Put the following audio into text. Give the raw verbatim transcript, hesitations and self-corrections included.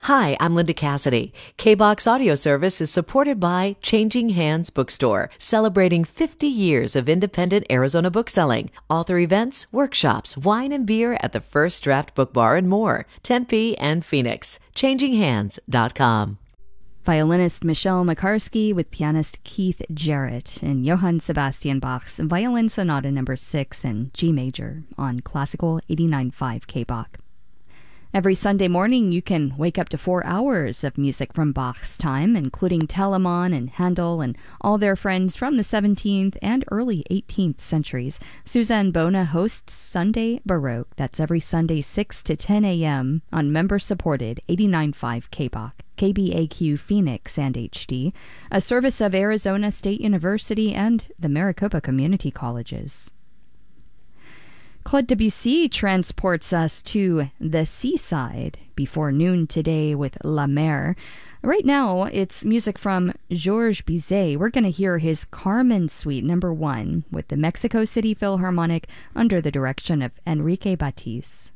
Hi, I'm Linda Cassidy. K-BOX Audio Service is supported by Changing Hands Bookstore, celebrating fifty years of independent Arizona bookselling, author events, workshops, wine and beer at the First Draft Book Bar and more, Tempe and Phoenix. changing hands dot com. Violinist Michelle Makarsky with pianist Keith Jarrett in Johann Sebastian Bach's Violin Sonata Number six in G Major on Classical eighty-nine point five K-BOX. Every Sunday morning, you can wake up to four hours of music from Bach's time, including Telemann and Handel and all their friends from the seventeenth and early eighteenth centuries. Suzanne Bona hosts Sunday Baroque. That's every Sunday, six to ten a.m. on member-supported eighty-nine point five K-BOX, K B A Q Phoenix and H D, a service of Arizona State University and the Maricopa Community Colleges. Claude Debussy transports us to the seaside before noon today with La Mer. Right now, it's music from Georges Bizet. We're going to hear his Carmen Suite number one with the Mexico City Philharmonic under the direction of Enrique Batiz.